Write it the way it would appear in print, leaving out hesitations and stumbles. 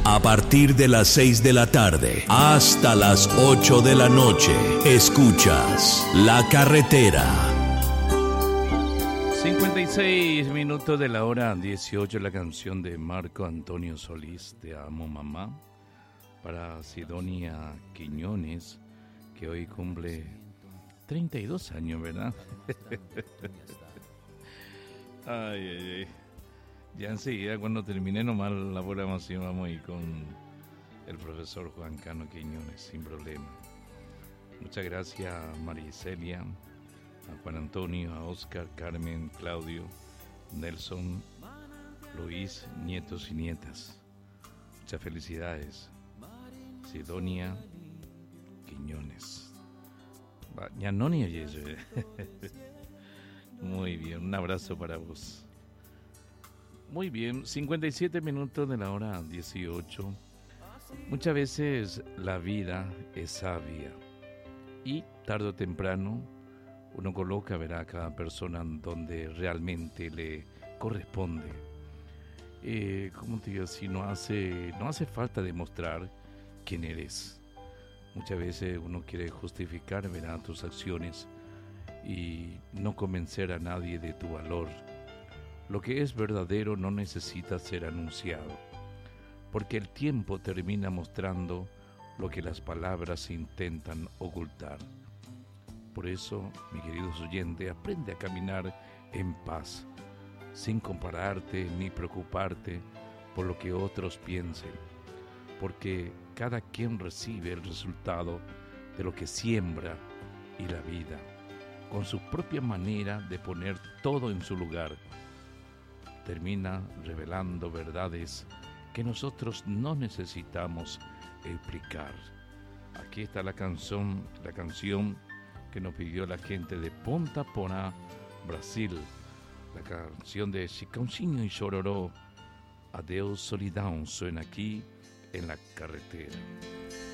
A partir de las 6 de la tarde hasta las 8 de la noche, escuchas La Carretera. 56 minutos de la hora 18, la canción de Marco Antonio Solís, Te amo mamá, para Sidonia Quiñones, que hoy cumple 32 años, ¿verdad? Ay, ay, ay. Ya enseguida, cuando termine nomás la programación, vamos a ir con el profesor Juan Cano Quiñones, sin problema. Muchas gracias a Maricelia, a Juan Antonio, a Oscar, Carmen, Claudio, Nelson, Luis, nietos y nietas. Muchas felicidades. Sidonia Quiñones. Ñanoni, muy bien, un abrazo para vos. Muy bien, 57 minutos de la hora 18. Muchas veces la vida es sabia y tarde o temprano uno coloca, verá, a cada persona donde realmente le corresponde. ¿Cómo te digo? Si no hace falta demostrar quién eres. Muchas veces uno quiere justificar, verá, tus acciones y no convencer a nadie de tu valor. Lo que es verdadero no necesita ser anunciado, porque el tiempo termina mostrando lo que las palabras intentan ocultar. Por eso, mi querido oyente, aprende a caminar en paz, sin compararte ni preocuparte por lo que otros piensen, porque cada quien recibe el resultado de lo que siembra, y la vida, con su propia manera de poner todo en su lugar, termina revelando verdades que nosotros no necesitamos explicar. Aquí está la canción que nos pidió la gente de Ponta Porã, Brasil, la canción de Chicãozinho y Chororó, Adeus Solidão, suena aquí en La Carretera.